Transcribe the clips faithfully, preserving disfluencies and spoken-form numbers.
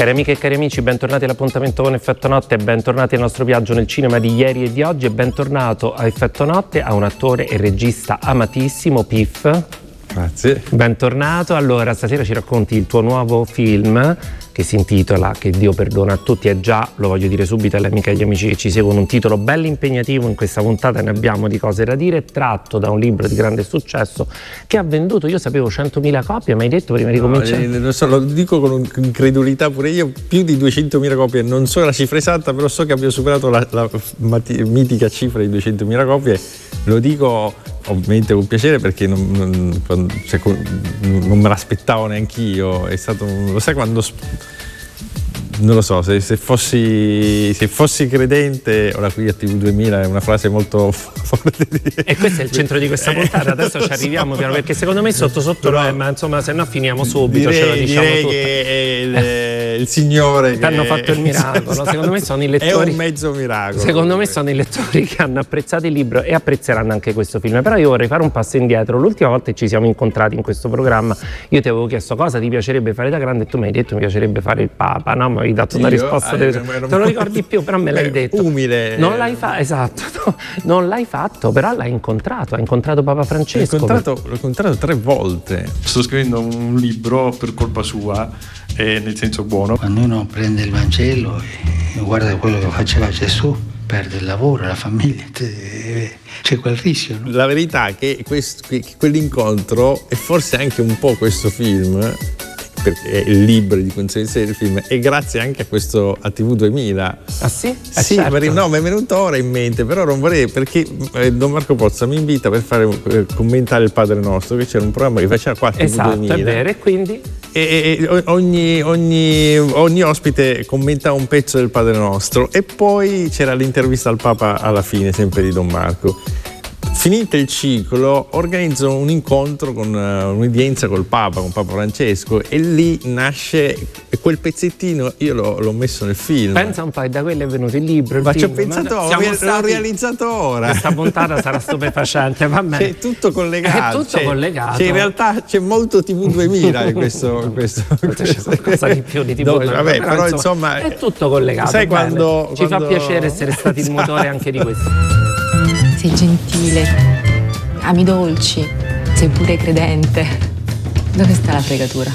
Cari amiche e cari amici, bentornati all'appuntamento con Effetto Notte e bentornati al nostro viaggio nel cinema di ieri e di oggi e bentornato a Effetto Notte a un attore e regista amatissimo, Piff. Grazie. Bentornato. Allora, stasera ci racconti il tuo nuovo film che si intitola Che Dio perdona a tutti, e già, lo voglio dire subito alle amiche e agli amici che ci seguono, un titolo bello impegnativo. In questa puntata ne abbiamo di cose da dire, tratto da un libro di grande successo che ha venduto, io sapevo centomila copie, ma hai detto prima di no, cominciare? Eh, lo, so, lo dico con incredulità pure io, più di duecentomila copie, non so la cifra esatta, però so che abbia superato la, la mati, mitica cifra di duecentomila copie. Lo dico ovviamente con piacere perché non, non, cioè, non me l'aspettavo neanch'io. È stato, lo sai quando, non lo so, se, se, fossi, se fossi credente, ora qui a T V duemila è una frase molto forte. E questo è il centro di questa puntata, adesso ci arriviamo piano, perché secondo me sotto sotto no, ma insomma se no finiamo subito, direi, ce lo diciamo direi tutta. Che è il, eh. il Signore che hanno fatto il miracolo, esatto. Secondo me sono i lettori, è un mezzo miracolo, secondo me sono i lettori che hanno apprezzato il libro e apprezzeranno anche questo film. Però io vorrei fare un passo indietro. L'ultima volta che ci siamo incontrati in questo programma io ti avevo chiesto cosa ti piacerebbe fare da grande e tu mi hai detto mi piacerebbe fare il Papa, no? Mi hai dato una io, risposta ah, delle... te lo ricordi più, però me l'hai detto umile, non l'hai fatto, esatto, no, non l'hai fatto, però l'hai incontrato, hai incontrato Papa Francesco. L'ho incontrato, l'ho incontrato tre volte. Sto scrivendo un libro per colpa sua, eh, nel senso buono. Quando uno prende il Vangelo e guarda quello che faceva Gesù, perde il lavoro, la famiglia, c'è quel rischio, no? La verità è che, questo, che quell'incontro e forse anche un po' questo film, perché è il libro di conseguenza del film, e grazie anche a questo a T V duemila. Ah sì? Eh sì, certo. perché, no, mi è venuto ora in mente, però non vorrei, perché eh, Don Marco Pozza mi invita per fare eh, commentare il Padre Nostro, che c'era un programma che faceva qua a T V esatto, duemila. È vero, e quindi? E, e ogni, ogni, ogni ospite commentava un pezzo del Padre Nostro e poi c'era l'intervista al Papa alla fine, sempre di Don Marco. Finito il ciclo, organizzo un incontro con uh, un'udienza col Papa, con Papa Francesco, e lì nasce quel pezzettino, io l'ho, l'ho messo nel film. Pensa un po', e da quello è venuto il libro, il ma film. ci ho pensato, ma l'ho stati... realizzato ora. Questa puntata sarà stupefacente, va bene. C'è tutto collegato. È tutto c'è, collegato. C'è in realtà c'è molto T V duemila in questo. In questo, questo c'è qualcosa di più di T V no, duemila. vabbè, però, però insomma, insomma è tutto collegato. Sai quando, Ci quando... fa piacere essere stati il motore anche di questo. Sei gentile. Ami dolci, sei pure credente. Dove sta la fregatura?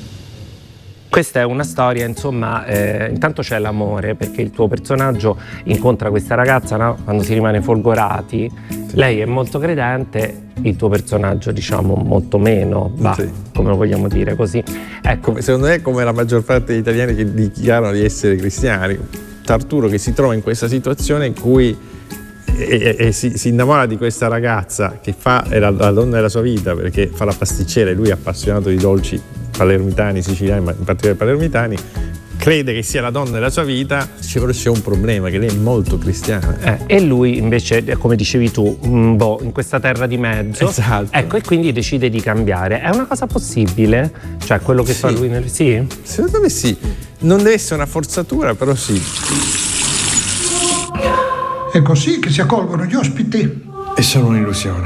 Questa è una storia, insomma, eh, intanto c'è l'amore, perché il tuo personaggio incontra questa ragazza, no? Quando si rimane folgorati, sì. Lei è molto credente, il tuo personaggio diciamo molto meno, va, sì. Come lo vogliamo dire così. Ecco. Come, secondo me come la maggior parte degli italiani che dichiarano di essere cristiani, Arturo che si trova in questa situazione in cui E, e, e si, si innamora di questa ragazza che fa, è la, la donna della sua vita perché fa la pasticcera e lui è appassionato di dolci palermitani, siciliani, ma in particolare palermitani, crede che sia la donna della sua vita, però c'è un problema, che lei è molto cristiana. Eh, e lui invece, come dicevi tu, un boh, in questa terra di mezzo, esatto. Ecco, e quindi decide di cambiare. È una cosa possibile? Cioè quello che sì. fa lui nel... Sì? Secondo me sì, non deve essere una forzatura, però sì. È così che si accolgono gli ospiti? È solo un'illusione.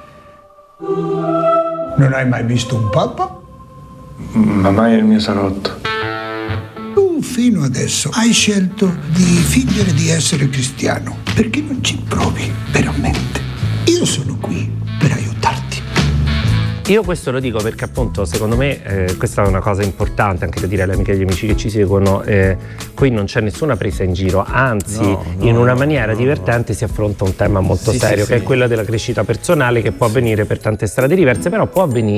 Non hai mai visto un papa? Ma mai è il mio salotto. Tu fino adesso hai scelto di fingere di essere cristiano. Perché non ci provi veramente? Io sono qui per aiutarti. Io questo lo dico perché appunto secondo me eh, questa è una cosa importante anche da dire alle amiche e agli amici che ci seguono, eh, qui non c'è nessuna presa in giro, anzi no, no, in una no, maniera no, divertente no. si affronta un tema molto sì, serio sì, che sì. è quello della crescita personale, che può avvenire per tante strade diverse, però può avvenire